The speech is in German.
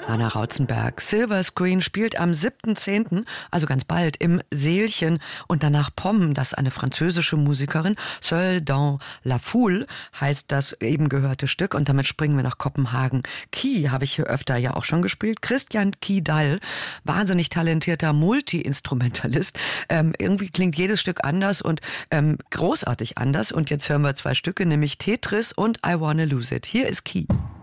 Hanna Rautzenberg. Silver Screen spielt am 7.10., also ganz bald, im Seelchen und danach Pomm, das eine französische Musikerin, Seul dans la Foule, heißt das eben gehörte Stück, und damit springen wir nach Kopenhagen. Key habe ich hier öfter ja auch schon gespielt. Christian Kidal, wahnsinnig talentierter Multi-Instrumentalist. Irgendwie klingt jedes Stück anders und großartig anders, und jetzt hören wir zwei Stücke, nämlich Tetris und I Wanna Lose It. Hier ist Key.